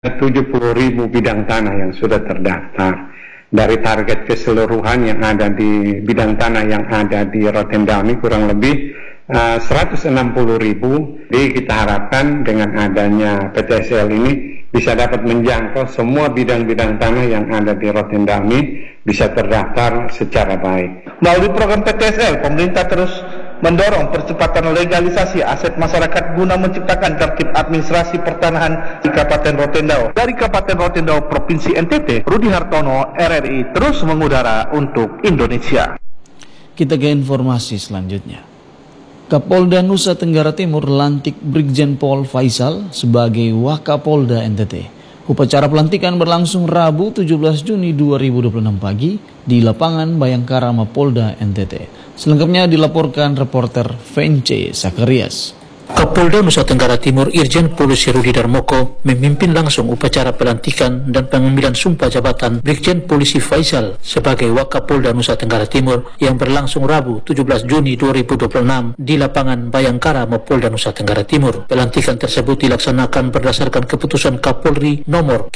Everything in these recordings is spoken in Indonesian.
70.000 bidang tanah yang sudah terdaftar. Dari target keseluruhan yang ada di bidang tanah yang ada di Rotterdam ini kurang lebih 160.000. Jadi kita harapkan dengan adanya PTSL ini bisa dapat menjangkau semua bidang-bidang tanah yang ada di Rotterdam ini bisa terdaftar secara baik. Melalui program PTSL, pemerintah terus mendorong percepatan legalisasi aset masyarakat guna menciptakan tertib administrasi pertanahan di Kabupaten Rotendao. Dari Kabupaten Rotendao, Provinsi NTT, Rudi Hartono, RRI terus mengudara untuk Indonesia. Kita ke informasi selanjutnya. Kapolda Nusa Tenggara Timur lantik Brigjen Pol Faisal sebagai Wakapolda NTT. Upacara pelantikan berlangsung Rabu 17 Juni 2026 pagi di lapangan Bayangkara Mapolda NTT. Selengkapnya dilaporkan reporter Vence Sakarias. Kapolda Nusa Tenggara Timur Irjen Polisi Rudi Darmoko memimpin langsung upacara pelantikan dan pengambilan sumpah jabatan Brigjen Polisi Faisal sebagai Wakapolda Nusa Tenggara Timur yang berlangsung Rabu 17 Juni 2026 di lapangan Bayangkara Mapolda Nusa Tenggara Timur. Pelantikan tersebut dilaksanakan berdasarkan keputusan Kapolri nomor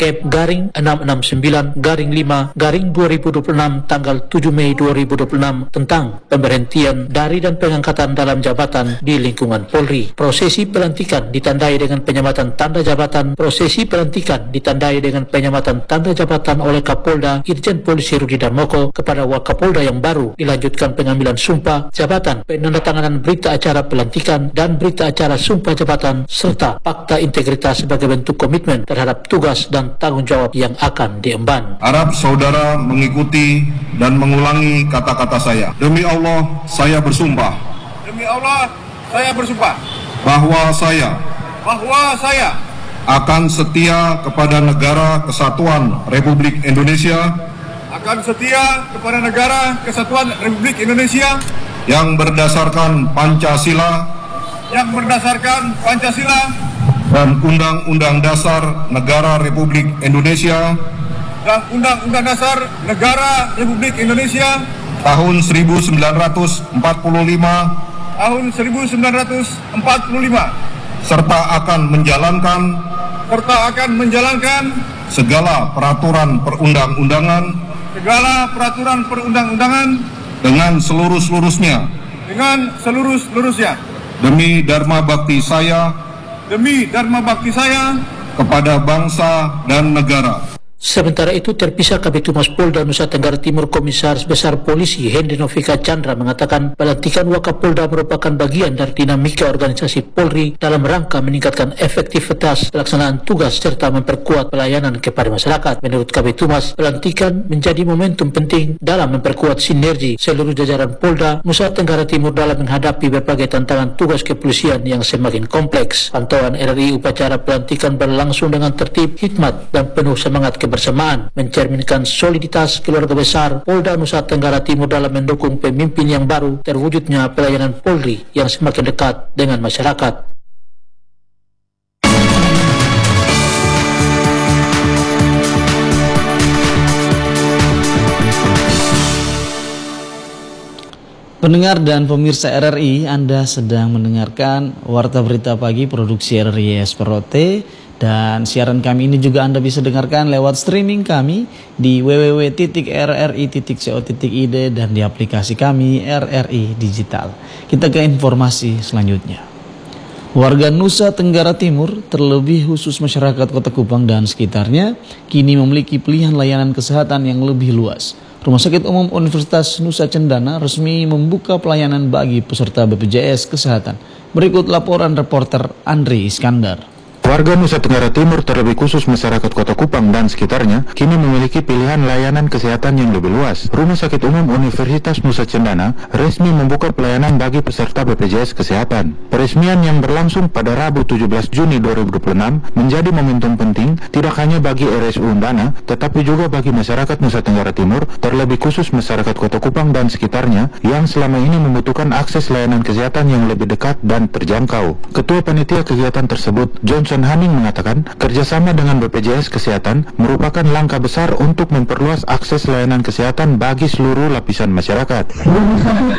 Kep/669/5/2026 tanggal 7 Mei 2026 tentang pemberhentian dari dan pengangkatan dalam jabatan di lingkungan Polri. Prosesi pelantikan ditandai dengan penyematan tanda jabatan. Prosesi pelantikan ditandai dengan penyematan tanda jabatan oleh Kapolda Irjen Polisi Rudi Darmoko kepada Wakapolda yang baru. Dilanjutkan pengambilan sumpah jabatan, penandatanganan berita acara pelantikan dan berita acara sumpah jabatan serta fakta integritas sebagai bentuk komitmen terhadap tugas dan tanggung jawab yang akan diemban. Harap saudara mengikuti dan mengulangi kata-kata saya. Demi Allah, saya bersumpah. Demi Allah, saya bersumpah bahwa saya akan setia kepada Negara Kesatuan Republik Indonesia yang berdasarkan Pancasila dan Undang-Undang Dasar Negara Republik Indonesia tahun 1945 serta akan menjalankan segala peraturan perundang-undangan dengan seluruh-seluruhnya demi dharma bakti saya kepada bangsa dan negara. Sementara itu, terpisah Kabid Humas Polda Nusa Tenggara Timur Komisaris Besar Polisi Hendy Novika Chandra mengatakan pelantikan Wakapolda merupakan bagian dari dinamika organisasi Polri dalam rangka meningkatkan efektivitas pelaksanaan tugas serta memperkuat pelayanan kepada masyarakat. Menurut Kabid Humas, pelantikan menjadi momentum penting dalam memperkuat sinergi seluruh jajaran Polda Nusa Tenggara Timur dalam menghadapi berbagai tantangan tugas kepolisian yang semakin kompleks. Pantauan RRI upacara pelantikan berlangsung dengan tertib, hikmat, dan penuh semangat kebersamaan, mencerminkan soliditas keluarga besar Polda Nusa Tenggara Timur dalam mendukung pemimpin yang baru, terwujudnya pelayanan Polri yang semakin dekat dengan masyarakat. Pendengar dan pemirsa RRI, Anda sedang mendengarkan Warta Berita Pagi produksi RRI Esperote. Dan siaran kami ini juga Anda bisa dengarkan lewat streaming kami di www.rri.co.id dan di aplikasi kami RRI Digital. Kita ke informasi selanjutnya. Warga Nusa Tenggara Timur, terlebih khusus masyarakat Kota Kupang dan sekitarnya, kini memiliki pilihan layanan kesehatan yang lebih luas. Rumah Sakit Umum Universitas Nusa Cendana resmi membuka pelayanan bagi peserta BPJS Kesehatan. Berikut laporan reporter Andri Iskandar. Warga Nusa Tenggara Timur, terlebih khusus masyarakat Kota Kupang dan sekitarnya, kini memiliki pilihan layanan kesehatan yang lebih luas. Rumah Sakit Umum Universitas Nusa Cendana resmi membuka pelayanan bagi peserta BPJS Kesehatan. Peresmian yang berlangsung pada Rabu 17 Juni 2026 menjadi momentum penting tidak hanya bagi RSU Undana, tetapi juga bagi masyarakat Nusa Tenggara Timur, terlebih khusus masyarakat Kota Kupang dan sekitarnya, yang selama ini membutuhkan akses layanan kesehatan yang lebih dekat dan terjangkau. Ketua Panitia kegiatan tersebut, Johnson Haning mengatakan, kerjasama dengan BPJS Kesehatan merupakan langkah besar untuk memperluas akses layanan kesehatan bagi seluruh lapisan masyarakat.